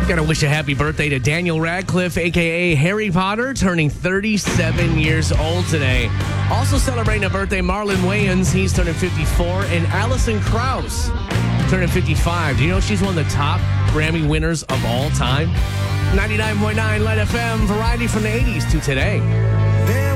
Got to wish a happy birthday to Daniel Radcliffe, a.k.a. Harry Potter, turning 37 years old today. Also celebrating a birthday, Marlon Wayans. He's turning 54. And Alison Krauss, turning 55. Do you know she's one of the top Grammy winners of all time? 99.9 Light FM, variety from the 80s to today.